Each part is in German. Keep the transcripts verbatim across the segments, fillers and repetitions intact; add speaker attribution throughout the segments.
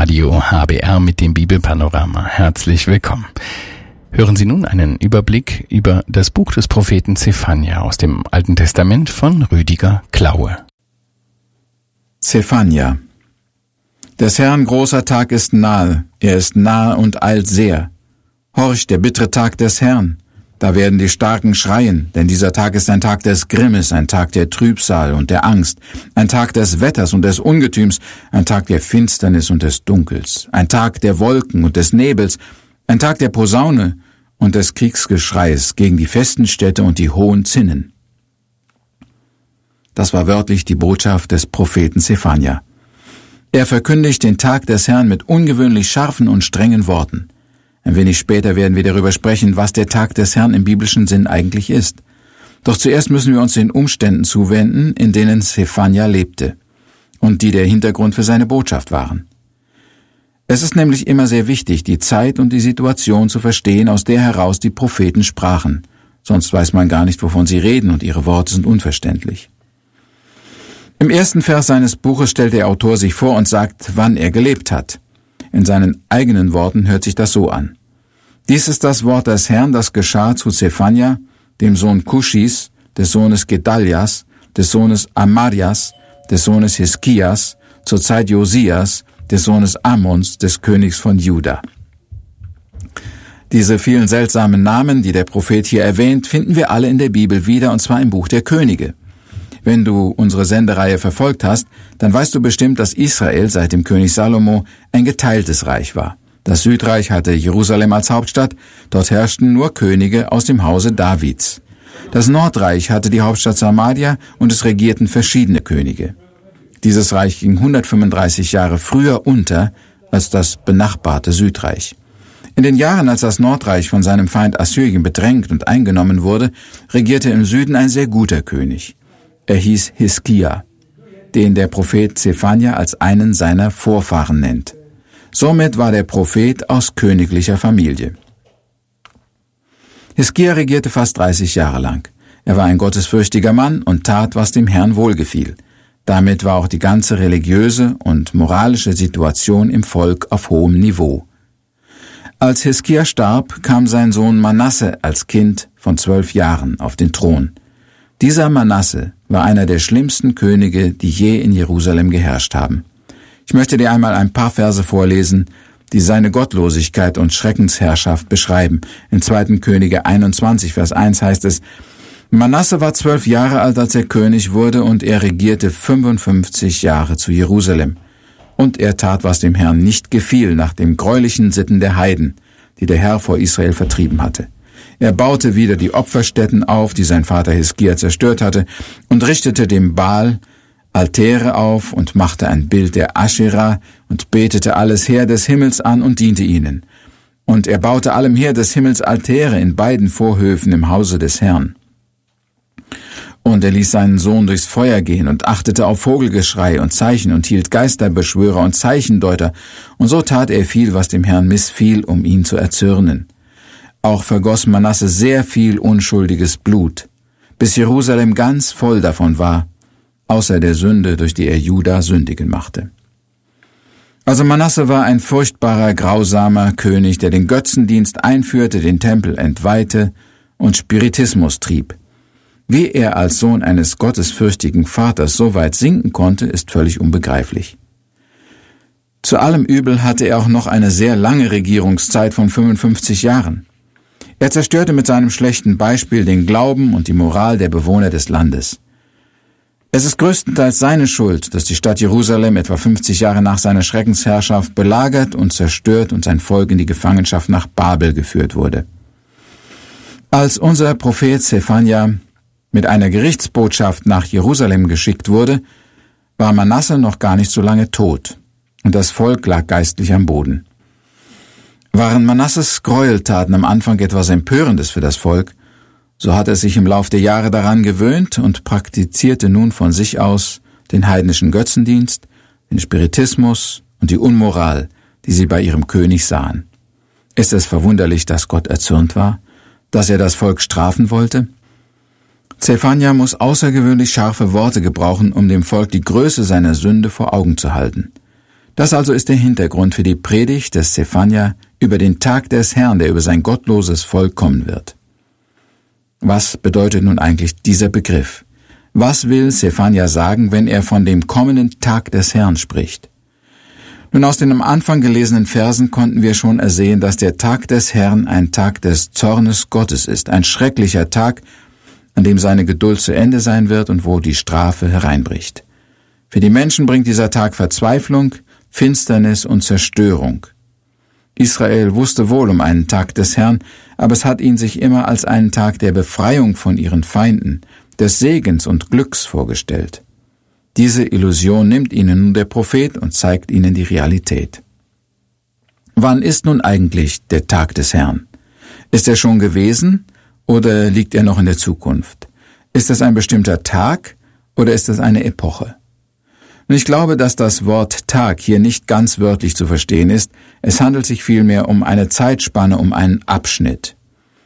Speaker 1: Radio H B R mit dem Bibelpanorama. Herzlich willkommen. Hören Sie nun einen Überblick über das Buch des Propheten Zephania aus dem Alten Testament von Rüdiger Klaue.
Speaker 2: Zephania. Des Herrn großer Tag ist nahe, er ist nahe und eilt sehr. Horch, der bittere Tag des Herrn. Da werden die Starken schreien, denn dieser Tag ist ein Tag des Grimmes, ein Tag der Trübsal und der Angst, ein Tag des Wetters und des Ungetüms, ein Tag der Finsternis und des Dunkels, ein Tag der Wolken und des Nebels, ein Tag der Posaune und des Kriegsgeschreis gegen die festen Städte und die hohen Zinnen. Das war wörtlich die Botschaft des Propheten Zephania. Er verkündigt den Tag des Herrn mit ungewöhnlich scharfen und strengen Worten. Ein wenig später werden wir darüber sprechen, was der Tag des Herrn im biblischen Sinn eigentlich ist. Doch zuerst müssen wir uns den Umständen zuwenden, in denen Zephania lebte und die der Hintergrund für seine Botschaft waren. Es ist nämlich immer sehr wichtig, die Zeit und die Situation zu verstehen, aus der heraus die Propheten sprachen. Sonst weiß man gar nicht, wovon sie reden, und ihre Worte sind unverständlich. Im ersten Vers seines Buches stellt der Autor sich vor und sagt, wann er gelebt hat. In seinen eigenen Worten hört sich das so an. Dies ist das Wort des Herrn, das geschah zu Zephania, dem Sohn Kuschis, des Sohnes Gedaljas, des Sohnes Amarias, des Sohnes Hiskias, zur Zeit Josias, des Sohnes Amons, des Königs von Juda. Diese vielen seltsamen Namen, die der Prophet hier erwähnt, finden wir alle in der Bibel wieder, und zwar im Buch der Könige. Wenn du unsere Sendereihe verfolgt hast, dann weißt du bestimmt, dass Israel seit dem König Salomo ein geteiltes Reich war. Das Südreich hatte Jerusalem als Hauptstadt, dort herrschten nur Könige aus dem Hause Davids. Das Nordreich hatte die Hauptstadt Samaria und es regierten verschiedene Könige. Dieses Reich ging hundertfünfunddreißig Jahre früher unter als das benachbarte Südreich. In den Jahren, als das Nordreich von seinem Feind Assyrien bedrängt und eingenommen wurde, regierte im Süden ein sehr guter König. Er hieß Hiskia, den der Prophet Zephania als einen seiner Vorfahren nennt. Somit war der Prophet aus königlicher Familie. Hiskia regierte fast dreißig Jahre lang. Er war ein gottesfürchtiger Mann und tat, was dem Herrn wohlgefiel. Damit war auch die ganze religiöse und moralische Situation im Volk auf hohem Niveau. Als Hiskia starb, kam sein Sohn Manasse als Kind von zwölf Jahren auf den Thron. Dieser Manasse war einer der schlimmsten Könige, die je in Jerusalem geherrscht haben. Ich möchte dir einmal ein paar Verse vorlesen, die seine Gottlosigkeit und Schreckensherrschaft beschreiben. In zweiten Könige einundzwanzig, Vers eins heißt es, Manasse war zwölf Jahre alt, als er König wurde, und er regierte fünfundfünfzig Jahre zu Jerusalem. Und er tat, was dem Herrn nicht gefiel, nach den greulichen Sitten der Heiden, die der Herr vor Israel vertrieben hatte. Er baute wieder die Opferstätten auf, die sein Vater Hiskia zerstört hatte, und richtete dem Baal Altäre auf und machte ein Bild der Aschera und betete alles Heer des Himmels an und diente ihnen. Und er baute allem Heer des Himmels Altäre in beiden Vorhöfen im Hause des Herrn. Und er ließ seinen Sohn durchs Feuer gehen und achtete auf Vogelgeschrei und Zeichen und hielt Geisterbeschwörer und Zeichendeuter, und so tat er viel, was dem Herrn missfiel, um ihn zu erzürnen. Auch vergoss Manasse sehr viel unschuldiges Blut, bis Jerusalem ganz voll davon war, außer der Sünde, durch die er Juda sündigen machte. Also Manasse war ein furchtbarer, grausamer König, der den Götzendienst einführte, den Tempel entweihte und Spiritismus trieb. Wie er als Sohn eines gottesfürchtigen Vaters so weit sinken konnte, ist völlig unbegreiflich. Zu allem Übel hatte er auch noch eine sehr lange Regierungszeit von fünfundfünfzig Jahren. Er zerstörte mit seinem schlechten Beispiel den Glauben und die Moral der Bewohner des Landes. Es ist größtenteils seine Schuld, dass die Stadt Jerusalem etwa fünfzig Jahre nach seiner Schreckensherrschaft belagert und zerstört und sein Volk in die Gefangenschaft nach Babel geführt wurde. Als unser Prophet Zephania mit einer Gerichtsbotschaft nach Jerusalem geschickt wurde, war Manasse noch gar nicht so lange tot, und das Volk lag geistlich am Boden. Waren Manasses Gräueltaten am Anfang etwas Empörendes für das Volk, so hatte es sich im Lauf der Jahre daran gewöhnt und praktizierte nun von sich aus den heidnischen Götzendienst, den Spiritismus und die Unmoral, die sie bei ihrem König sahen. Ist es verwunderlich, dass Gott erzürnt war, dass er das Volk strafen wollte? Zephania muss außergewöhnlich scharfe Worte gebrauchen, um dem Volk die Größe seiner Sünde vor Augen zu halten. Das also ist der Hintergrund für die Predigt des Sephania über den Tag des Herrn, der über sein gottloses Volk kommen wird. Was bedeutet nun eigentlich dieser Begriff? Was will Sephania sagen, wenn er von dem kommenden Tag des Herrn spricht? Nun, aus den am Anfang gelesenen Versen konnten wir schon ersehen, dass der Tag des Herrn ein Tag des Zornes Gottes ist, ein schrecklicher Tag, an dem seine Geduld zu Ende sein wird und wo die Strafe hereinbricht. Für die Menschen bringt dieser Tag Verzweiflung, Finsternis und Zerstörung. Israel wusste wohl um einen Tag des Herrn, aber es hat ihn sich immer als einen Tag der Befreiung von ihren Feinden, des Segens und Glücks vorgestellt. Diese Illusion nimmt ihnen nun der Prophet und zeigt ihnen die Realität. Wann ist nun eigentlich der Tag des Herrn? Ist er schon gewesen oder liegt er noch in der Zukunft? Ist es ein bestimmter Tag oder ist es eine Epoche? Und ich glaube, dass das Wort Tag hier nicht ganz wörtlich zu verstehen ist. Es handelt sich vielmehr um eine Zeitspanne, um einen Abschnitt.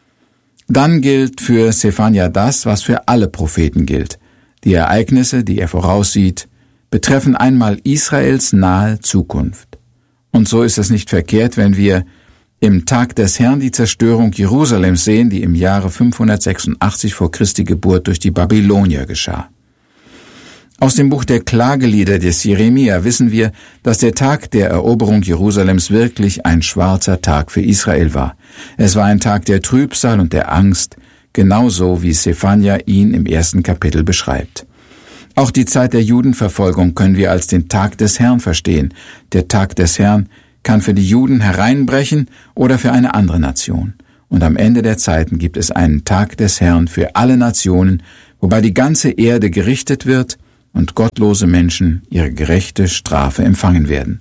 Speaker 2: Dann gilt für Sephania das, was für alle Propheten gilt. Die Ereignisse, die er voraussieht, betreffen einmal Israels nahe Zukunft. Und so ist es nicht verkehrt, wenn wir im Tag des Herrn die Zerstörung Jerusalems sehen, die im Jahre fünfhundertsechsundachtzig vor Christi Geburt durch die Babylonier geschah. Aus dem Buch der Klagelieder des Jeremia wissen wir, dass der Tag der Eroberung Jerusalems wirklich ein schwarzer Tag für Israel war. Es war ein Tag der Trübsal und der Angst, genauso wie Sephania ihn im ersten Kapitel beschreibt. Auch die Zeit der Judenverfolgung können wir als den Tag des Herrn verstehen. Der Tag des Herrn kann für die Juden hereinbrechen oder für eine andere Nation. Und am Ende der Zeiten gibt es einen Tag des Herrn für alle Nationen, wobei die ganze Erde gerichtet wird und gottlose Menschen ihre gerechte Strafe empfangen werden.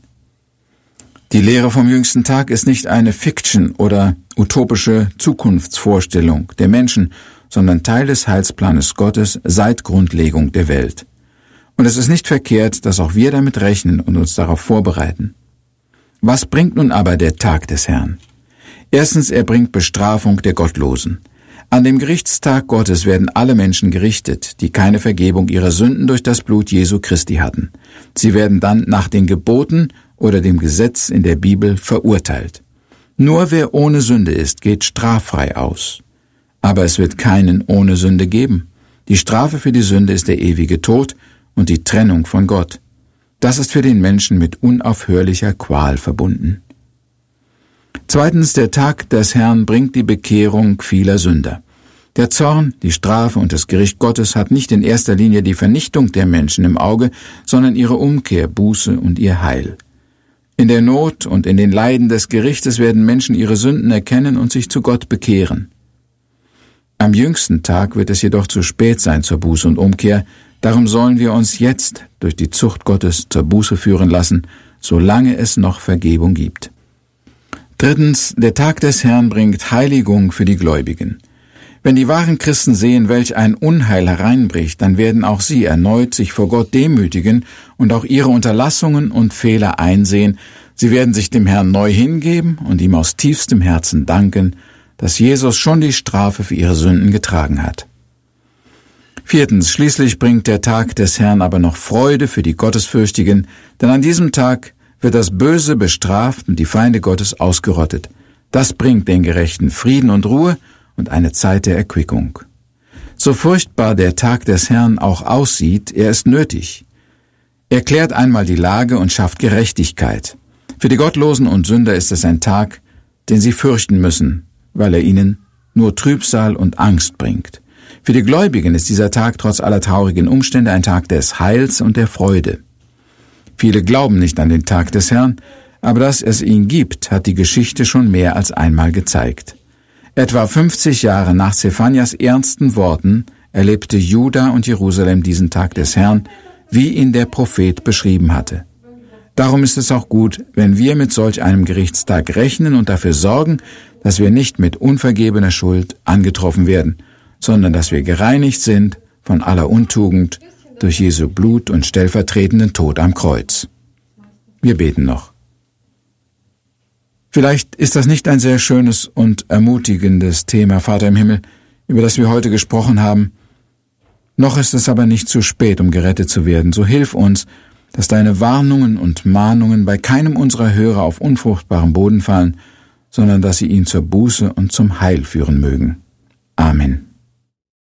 Speaker 2: Die Lehre vom jüngsten Tag ist nicht eine Fiction oder utopische Zukunftsvorstellung der Menschen, sondern Teil des Heilsplanes Gottes seit Grundlegung der Welt. Und es ist nicht verkehrt, dass auch wir damit rechnen und uns darauf vorbereiten. Was bringt nun aber der Tag des Herrn? Erstens, er bringt Bestrafung der Gottlosen. An dem Gerichtstag Gottes werden alle Menschen gerichtet, die keine Vergebung ihrer Sünden durch das Blut Jesu Christi hatten. Sie werden dann nach den Geboten oder dem Gesetz in der Bibel verurteilt. Nur wer ohne Sünde ist, geht straffrei aus. Aber es wird keinen ohne Sünde geben. Die Strafe für die Sünde ist der ewige Tod und die Trennung von Gott. Das ist für den Menschen mit unaufhörlicher Qual verbunden. Zweitens, der Tag des Herrn bringt die Bekehrung vieler Sünder. Der Zorn, die Strafe und das Gericht Gottes hat nicht in erster Linie die Vernichtung der Menschen im Auge, sondern ihre Umkehr, Buße und ihr Heil. In der Not und in den Leiden des Gerichtes werden Menschen ihre Sünden erkennen und sich zu Gott bekehren. Am jüngsten Tag wird es jedoch zu spät sein zur Buße und Umkehr, darum sollen wir uns jetzt durch die Zucht Gottes zur Buße führen lassen, solange es noch Vergebung gibt. Drittens, der Tag des Herrn bringt Heiligung für die Gläubigen. Wenn die wahren Christen sehen, welch ein Unheil hereinbricht, dann werden auch sie erneut sich vor Gott demütigen und auch ihre Unterlassungen und Fehler einsehen. Sie werden sich dem Herrn neu hingeben und ihm aus tiefstem Herzen danken, dass Jesus schon die Strafe für ihre Sünden getragen hat. Viertens, schließlich bringt der Tag des Herrn aber noch Freude für die Gottesfürchtigen, denn an diesem Tag wird das Böse bestraft und die Feinde Gottes ausgerottet. Das bringt den Gerechten Frieden und Ruhe und eine Zeit der Erquickung. So furchtbar der Tag des Herrn auch aussieht, er ist nötig. Er klärt einmal die Lage und schafft Gerechtigkeit. Für die Gottlosen und Sünder ist es ein Tag, den sie fürchten müssen, weil er ihnen nur Trübsal und Angst bringt. Für die Gläubigen ist dieser Tag trotz aller traurigen Umstände ein Tag des Heils und der Freude. Viele glauben nicht an den Tag des Herrn, aber dass es ihn gibt, hat die Geschichte schon mehr als einmal gezeigt. Etwa fünfzig Jahre nach Sephanias ernsten Worten erlebte Juda und Jerusalem diesen Tag des Herrn, wie ihn der Prophet beschrieben hatte. Darum ist es auch gut, wenn wir mit solch einem Gerichtstag rechnen und dafür sorgen, dass wir nicht mit unvergebener Schuld angetroffen werden, sondern dass wir gereinigt sind von aller Untugend durch Jesu Blut und stellvertretenden Tod am Kreuz. Wir beten noch. Vielleicht ist das nicht ein sehr schönes und ermutigendes Thema, Vater im Himmel, über das wir heute gesprochen haben. Noch ist es aber nicht zu spät, um gerettet zu werden. So hilf uns, dass deine Warnungen und Mahnungen bei keinem unserer Hörer auf unfruchtbaren Boden fallen, sondern dass sie ihn zur Buße und zum Heil führen mögen. Amen.